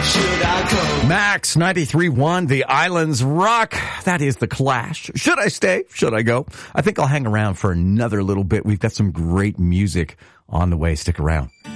Max 93.1, The Islands Rock. That is The Clash. Should I stay? Should I go? I think I'll hang around for another little bit. We've got some great music on the way. Stick around.